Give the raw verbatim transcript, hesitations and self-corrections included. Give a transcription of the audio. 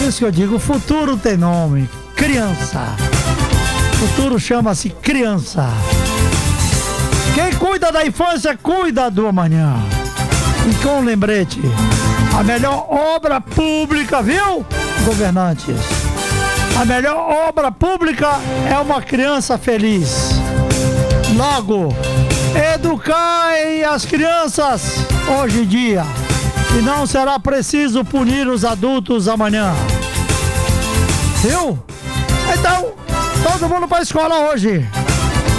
isso que eu digo, o futuro tem nome, criança. O futuro chama-se criança. Quem cuida da infância, cuida do amanhã. E com um lembrete, a melhor obra pública, viu, governantes? A melhor obra pública é uma criança feliz. Logo, eduquem as crianças hoje em dia. E não será preciso punir os adultos amanhã. Viu? Então, todo mundo para a escola hoje.